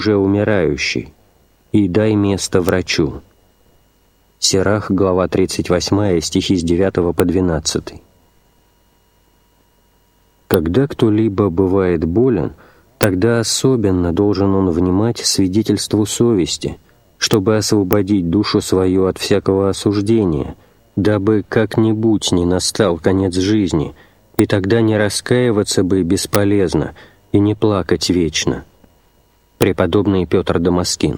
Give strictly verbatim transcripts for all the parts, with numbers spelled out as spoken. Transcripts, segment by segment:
уже умирающий, и дай место врачу». Сирах, глава тридцать восьмая, стихи с девятого по двенадцатый. Когда кто-либо бывает болен, тогда особенно должен он внимать свидетельству совести, чтобы освободить душу свою от всякого осуждения, дабы как-нибудь не настал конец жизни, и тогда не раскаиваться бы бесполезно и не плакать вечно. Преподобный Петр Дамаскин.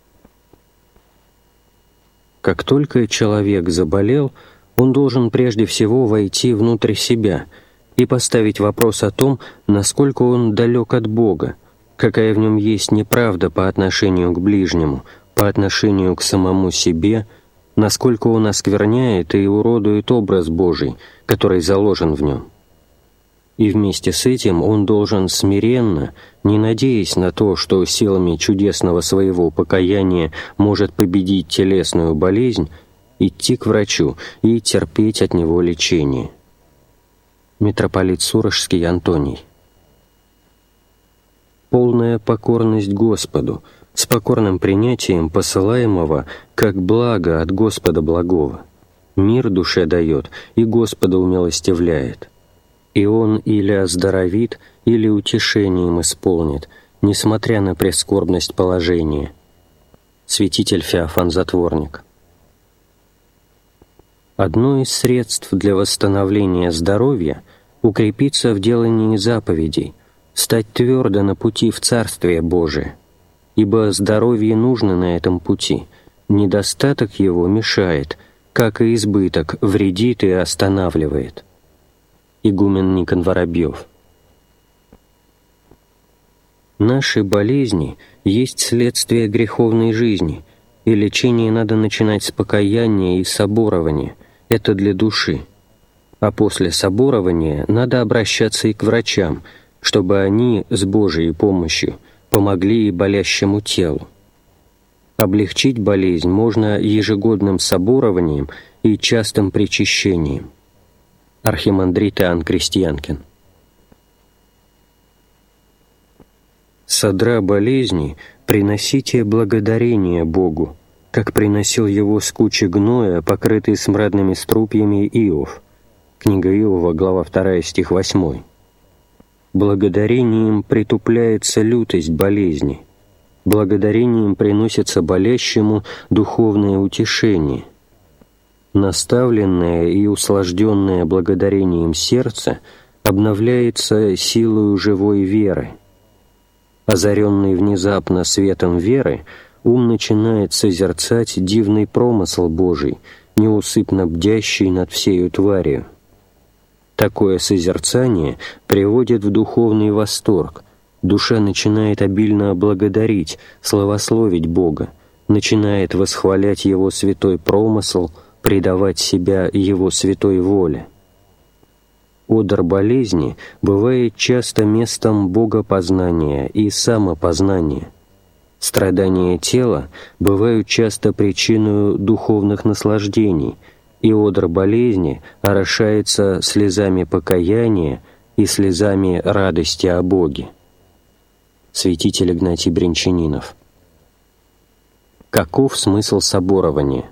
Как только человек заболел, он должен прежде всего войти внутрь себя и поставить вопрос о том, насколько он далек от Бога, какая в нем есть неправда по отношению к ближнему, по отношению к самому себе, насколько он оскверняет и уродует образ Божий, который заложен в нем. И вместе с этим он должен смиренно, не надеясь на то, что силами чудесного своего покаяния может победить телесную болезнь, идти к врачу и терпеть от него лечение. Митрополит Сурожский Антоний. Полная покорность Господу, с покорным принятием посылаемого как благо от Господа благого, мир душе дает и Господа умилостивляет. И он или оздоровит, или утешением исполнит, несмотря на прескорбность положения. Святитель Феофан Затворник. Одно из средств для восстановления здоровья — укрепиться в делании заповедей, стать твердо на пути в Царствие Божие, ибо здоровье нужно на этом пути, недостаток его мешает, как и избыток вредит и останавливает. Игумен Никон Воробьев. Наши болезни есть следствие греховной жизни, и лечение надо начинать с покаяния и соборования, это для души. А после соборования надо обращаться и к врачам, чтобы они с Божией помощью помогли и болящему телу. Облегчить болезнь можно ежегодным соборованием и частым причащением. Архимандрит Иоанн Крестьянкин. Содра болезни приносите благодарение Богу, как приносил его с кучи гноя, покрытый смрадными струпьями Иов. Книга Иова, глава вторая, стих восьмой. Благодарением притупляется лютость болезни, благодарением приносится болящему духовное утешение. Наставленное и услажденное благодарением сердце обновляется силою живой веры. Озаренный внезапно светом веры, ум начинает созерцать дивный промысл Божий, неусыпно бдящий над всею тварью. Такое созерцание приводит в духовный восторг, душа начинает обильно благодарить, славословить Бога, начинает восхвалять Его святой промысл, предавать себя Его святой воле. Одр болезни бывает часто местом богопознания и самопознания. Страдания тела бывают часто причиной духовных наслаждений, и одр болезни орошается слезами покаяния и слезами радости о Боге. Святитель Игнатий Брянчанинов. Каков смысл соборования?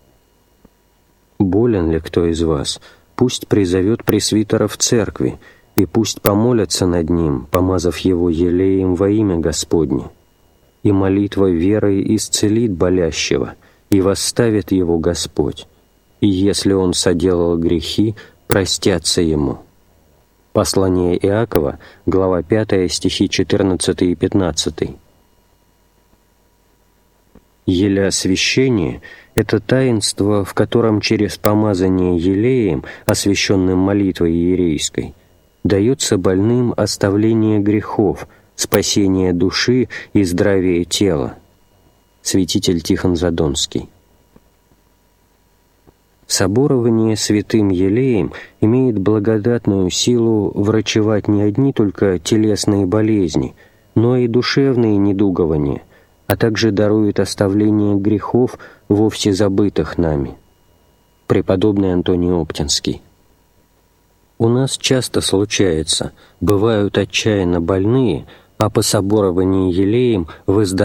Болен ли кто из вас, пусть призовет пресвитера в церкви, и пусть помолятся над ним, помазав его елеем во имя Господне. И молитва верой исцелит болящего, и восставит его Господь. И если он соделал грехи, простятся ему. Послание Иакова, глава пятая, стихи четырнадцатый и пятнадцатый. Еле освящение — это таинство, в котором через помазание елеем, освященным молитвой иерейской, дается больным оставление грехов, спасение души и здравие тела. Святитель Тихон Задонский. Соборование святым елеем имеет благодатную силу врачевать не одни только телесные болезни, но и душевные недугования, а также дарует оставление грехов, вовсе забытых нами. Преподобный Антоний Оптинский. У нас часто случается, бывают отчаянно больные, а по соборованию елеем выздоравливают